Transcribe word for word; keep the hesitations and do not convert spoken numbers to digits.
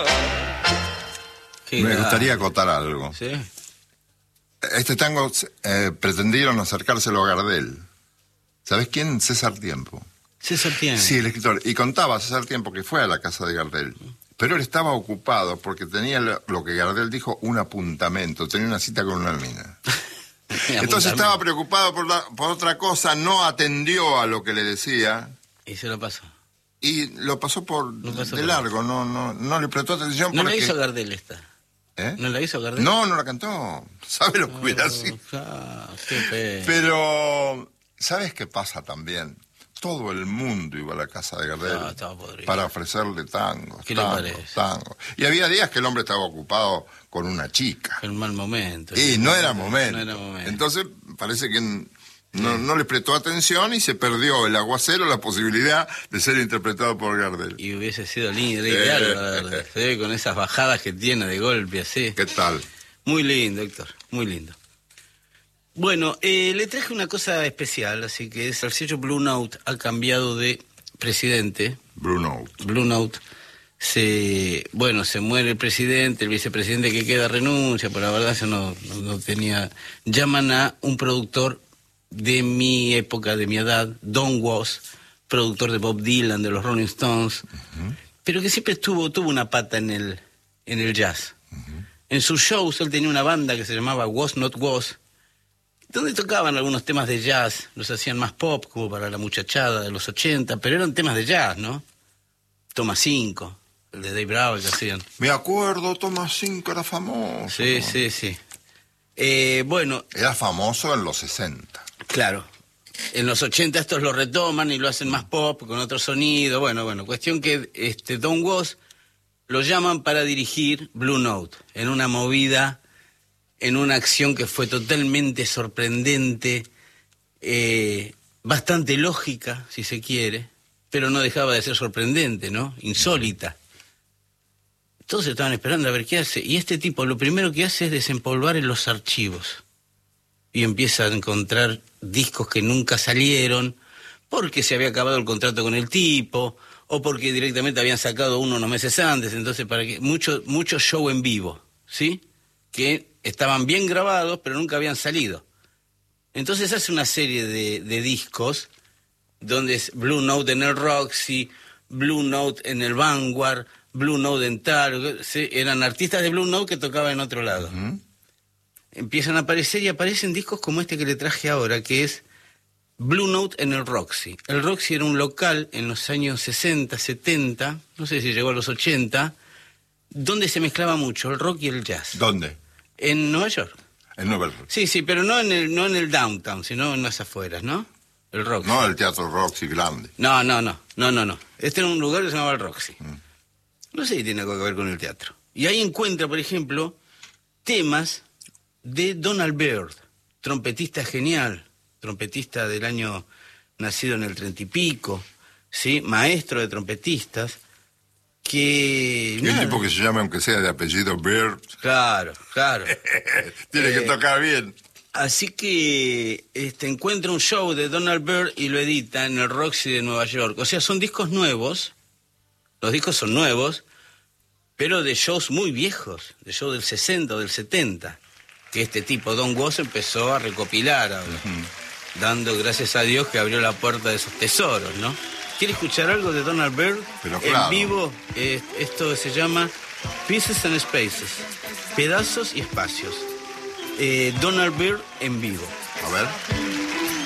Me grave. gustaría acotar algo. ¿Sí? Este tango eh, pretendieron acercárselo a Gardel. ¿Sabes quién? César Tiempo. César Tiempo. Sí, el escritor. Y contaba César Tiempo que fue a la casa de Gardel. Pero él estaba ocupado porque tenía lo que Gardel dijo, un apuntamento. Tenía una cita con una mina. Entonces estaba preocupado por, la, por otra cosa, no atendió a lo que le decía. Y se lo pasó. Y lo pasó por lo pasó de por largo, no, no, no le prestó atención. ¿No porque... la hizo Gardel esta? ¿Eh? ¿No la hizo Gardel? No, no la cantó. ¿Sabe lo que oh, hubiera sido? Ah, qué pena. Pero, ¿sabes qué pasa también? Todo el mundo iba a la casa de Gardel no, para ofrecerle tangos, ¿Qué tangos, le parece? tangos. Y había días que el hombre estaba ocupado con una chica. En un mal momento. Y no era momento. No era momento. Entonces, parece que no, no le prestó atención y se perdió el aguacero, la posibilidad de ser interpretado por Gardel. Y hubiese sido lindo, ideal, eh, la verdad. Se ve con esas bajadas que tiene de golpe, así. ¿Qué tal? Muy lindo, Héctor, muy lindo. Bueno, eh, le traje una cosa especial, así que es el sello Blue Note ha cambiado de presidente. Blue Note. Blue Note. Se, bueno, se muere el presidente, el vicepresidente que queda renuncia, pero la verdad yo no, no, no tenía... Llaman a un productor de mi época, de mi edad, Don Was, productor de Bob Dylan, de los Rolling Stones, uh-huh. pero que siempre estuvo, tuvo una pata en el, en el jazz. Uh-huh. En sus shows él tenía una banda que se llamaba Was Not Was, donde tocaban algunos temas de jazz, los hacían más pop, como para la muchachada de los ochenta, pero eran temas de jazz, ¿no? Toma cinco, el de Dave Bravo que hacían. Me acuerdo, Toma cinco era famoso. Sí, ¿no? sí, sí. Eh, bueno... Era famoso en los sesenta. Claro. En los ochenta estos lo retoman y lo hacen más pop, con otro sonido. Bueno, bueno, cuestión que este Don Was lo llaman para dirigir Blue Note, en una movida... en una acción que fue totalmente sorprendente, eh, bastante lógica, si se quiere, pero no dejaba de ser sorprendente, ¿no? Insólita. Todos estaban esperando a ver qué hace, y este tipo lo primero que hace es desempolvar en los archivos, y empieza a encontrar discos que nunca salieron, porque se había acabado el contrato con el tipo, o porque directamente habían sacado uno unos meses antes, entonces para que mucho, mucho show en vivo, ¿sí? Que estaban bien grabados, pero nunca habían salido. Entonces hace una serie de, de discos, donde es Blue Note en el Roxy, Blue Note en el Vanguard, Blue Note en tal, ¿sí? Eran artistas de Blue Note que tocaban en otro lado. Uh-huh. Empiezan a aparecer y aparecen discos como este que le traje ahora, que es Blue Note en el Roxy. El Roxy era un local en los años sesenta, setenta, no sé si llegó a los ochenta, donde se mezclaba mucho el rock y el jazz. ¿Dónde? En Nueva York. En Nueva York. Sí, sí, pero no en el, no en el downtown, sino en las afueras, ¿no? El Roxy. No el Teatro Roxy grande. No, no, no, no, no, no. Este era un lugar que se llamaba el Roxy. Mm. No sé si tiene algo que ver con el teatro. Y ahí encuentra, por ejemplo, temas de Donald Byrd, trompetista genial, trompetista del año, nacido en el treinta y pico, ¿sí? Maestro de trompetistas, que... Y un tipo que se llama, aunque sea de apellido Byrd. Claro, claro. Tiene eh, que tocar bien. Así que este, encuentra un show de Donald Byrd y lo edita en el Roxy de Nueva York. O sea, son discos nuevos, los discos son nuevos, pero de shows muy viejos, de shows del sesenta o del setenta, que este tipo, Don Was, empezó a recopilar ahora, uh-huh. dando gracias a Dios que abrió la puerta de esos tesoros, ¿no? ¿Quiere escuchar algo de Donald Byrd? Pero claro. En vivo, eh, esto se llama Pieces and Spaces, pedazos y espacios. Eh, Donald Byrd en vivo. A ver.